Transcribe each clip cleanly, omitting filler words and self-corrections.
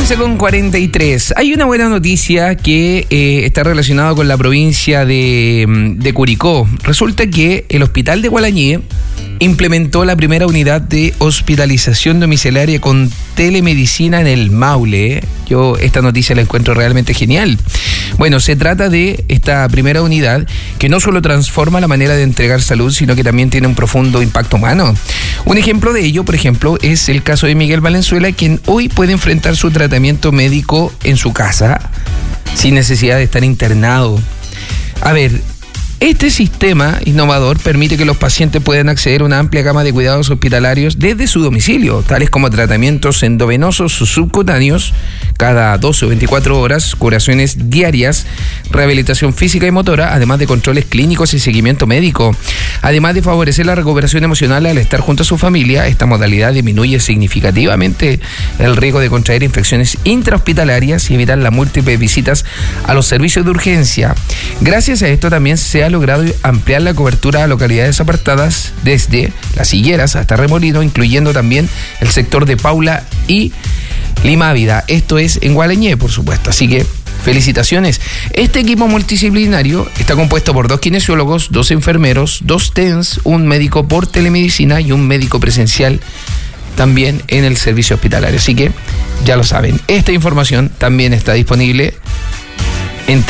11:43. Hay una buena noticia que está relacionada con la provincia de Curicó. Resulta que el hospital de Gualañé implementó la primera unidad de hospitalización domiciliaria con telemedicina en el Maule. Yo esta noticia la encuentro realmente genial. Bueno, se trata de esta primera unidad que no solo transforma la manera de entregar salud, sino que también tiene un profundo impacto humano. Un ejemplo de ello, por ejemplo, es el caso de Miguel Valenzuela, quien hoy puede enfrentar su tratamiento médico en su casa sin necesidad de estar internado. A ver, este sistema innovador permite que los pacientes puedan acceder a una amplia gama de cuidados hospitalarios desde su domicilio, tales como tratamientos endovenosos o subcutáneos cada 12 o 24 horas, curaciones diarias, rehabilitación física y motora, además de controles clínicos y seguimiento médico. Además de favorecer la recuperación emocional al estar junto a su familia, esta modalidad disminuye significativamente el riesgo de contraer infecciones intrahospitalarias y evitar las múltiples visitas a los servicios de urgencia. Gracias a esto también se ha logrado ampliar la cobertura a localidades apartadas desde Las Higueras hasta Remolino, incluyendo también el sector de Paula y Limávida. Esto es en Gualañé, por supuesto. Así que felicitaciones. Este equipo multidisciplinario está compuesto por 2 kinesiólogos, 2 enfermeros, 2 TENS, un médico por telemedicina y un médico presencial también en el servicio hospitalario. Así que ya lo saben. Esta información también está disponible en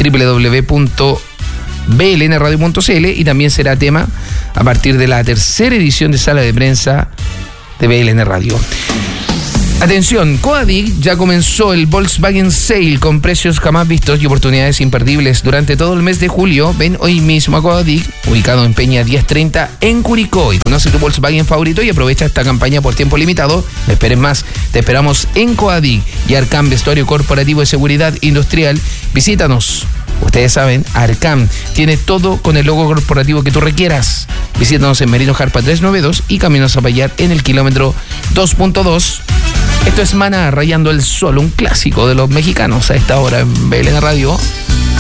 www.blnradio.cl y también será tema a partir de la tercera edición de Sala de Prensa de BLN Radio. Atención, Coadig ya comenzó el Volkswagen Sale con precios jamás vistos y oportunidades imperdibles durante todo el mes de julio. Ven hoy mismo a Coadig, ubicado en Peña 1030 en Curicó, y conoce tu Volkswagen favorito y aprovecha esta campaña por tiempo limitado. No esperes más, te esperamos en Coadig y Arcam, vestuario corporativo de seguridad industrial. Visítanos. Ustedes saben, Arcam tiene todo con el logo corporativo que tú requieras. Visítanos en Merino Jarpa 392 y Camino Zapallar en el kilómetro 2.2. Esto es Maná, Rayando el Sol, un clásico de los mexicanos a esta hora en BLN Radio.